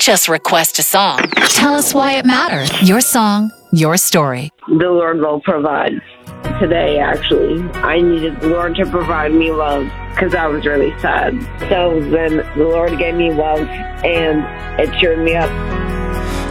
just request a song. Tell us why it matters. Your song, your story. The Lord will provide. Today, actually, I needed the Lord to provide me love because I was really sad. So then the Lord gave me love, and it cheered me up.